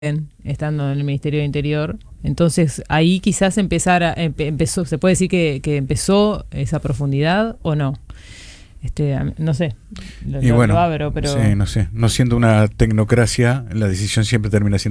estando en el Ministerio de Interior. Entonces ahí quizás empezó, se puede decir que empezó esa profundidad o no. No sé, Y bueno, lo abro, pero sí, no sé, no siendo una tecnocracia, la decisión siempre termina siendo